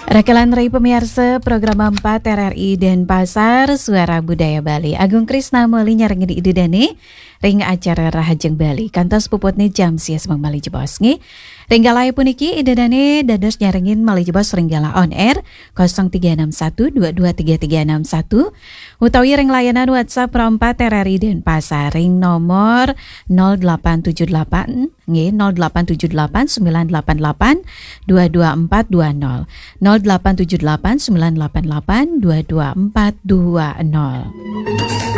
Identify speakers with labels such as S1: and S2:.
S1: Rekalan Rai pemirsa program 4 RRI Denpasar Suara Budaya Bali Agung Krisna Meli nyarengin ide dane ring acara Rahajeng Bali kantos puputne jam sias Mang Mali Jebos nge ringgalai puniki ide dane dados nyarengin Mali Jebos ringgala on air 0361223361 utawi ring layanan WhatsApp Pro4 RRI Denpasar ring nomor 0878 nge 0878 988 22420 0878 988 22420.